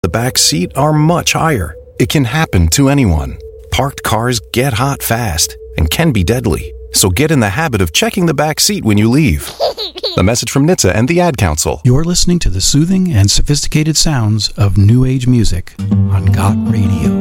the back seat are much higher. It can happen to anyone. Parked cars get hot fast and can be deadly. So get in the habit of checking the back seat when you leave. A message from NHTSA and the Ad Council. You're listening to the soothing and sophisticated sounds of New Age music on GOT Radio.